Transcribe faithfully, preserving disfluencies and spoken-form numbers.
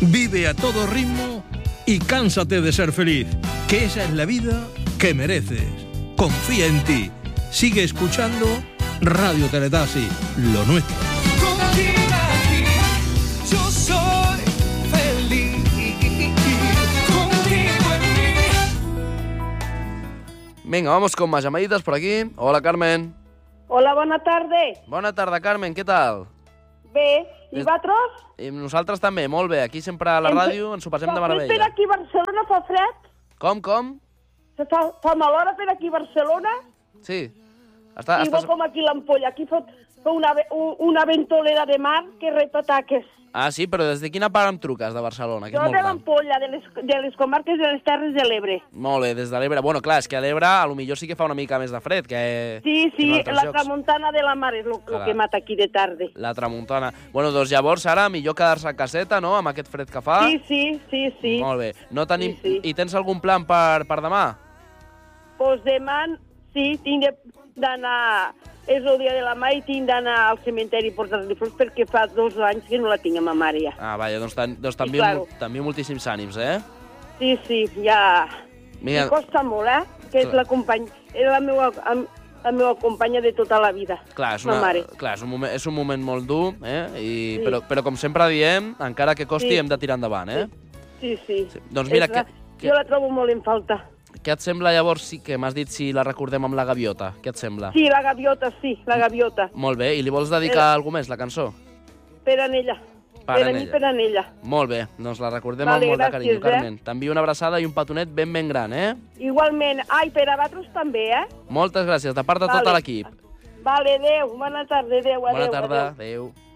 Vive a todo ritmo y cánsate de ser feliz, que esa es la vida que mereces. Confía en ti. Sigue escuchando Radio Teletasi, lo nuestro. Contigo aquí, yo soy feliz. Contigo en mí. Venga, vamos con más llamaditas por aquí. Hola, Carmen. Hola, bona tarda. Bona tarda, Carmen, què tal? Bé, i Des- vosaltres? I nosaltres també, molt bé. Aquí sempre a la ràdio ens ho passem de Fa fred per meravella. aquí a Barcelona, fa fred? Com, com? Se fa, fa mal hora per aquí a Barcelona? Sí. Està, Igual estàs... com aquí l'Ampolla. Aquí fa, fa una, ve- u- una ventolera de mar que rep ataques. Ah, sí, però des de quina part em truques, de Barcelona? Que és Jo molt de gran. l'Ampolla, de les, de les comarques de les Terres de l'Ebre. Molt bé, des de l'Ebre. Bueno, clar, és que a l'Ebre a lo millor sí que fa una mica més de fred que... Sí, que sí, en altres la llocs. tramuntana de la mar és el Clar. que mata aquí de tarda. La tramuntana. Bueno, doncs llavors ara millor quedar-se a caseta, no?, amb aquest fred que fa. Sí, sí, sí, sí. Molt bé. No tenim... Sí, sí. I tens algun plan per, per demà? Pues demà, sí, tinc de- d'anar... És el dia de la mà i tinc d'anar al cementeri a portar-li flors perquè fa dos anys que no la tinc a ma mare ja. Ah, vaja, doncs, tan, doncs t'envio claro. t'envio moltíssims ànims, eh? Sí, sí, ja... Mira, Em costa molt, eh? Que és Clar. la companya... Era la meva, am- la meva companya de tota la vida. clar, és, ma una, mare. clar és, un moment, és un moment molt dur, eh? I, Sí. però, però com sempre diem, encara que costi, Sí. hem de tirar endavant, eh? Sí, sí. Sí. Doncs mira, És la- que- que- Jo la trobo molt en falta. Què et sembla llavors, sí que m'has dit si la recordem amb la gaviota? Què et sembla? Sí, la gaviota, sí, la gaviota. Molt bé, i li vols dedicar Eh. a algú més, la cançó? Per a ella. Per Per a a mi, ella. per a ella. Molt bé, doncs la recordem Vale, amb molt de gràcies, carinyo, eh? Carmen. T'envio una abraçada i un petonet ben ben gran, eh? Igualment. Ai, per a vosaltres també, eh? Moltes gràcies, de part de tot Vale. l'equip. Vale, adéu. Bona tarda, adéu, adéu. Bona tarda, adéu. adéu.